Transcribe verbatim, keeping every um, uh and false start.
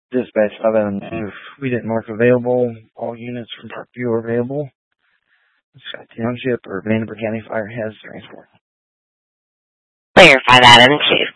Dispatch five oh nine, we didn't mark available. All units from Parkview are available. Scott Township or Vanderbilt County Fire has transport. Clarify that in two.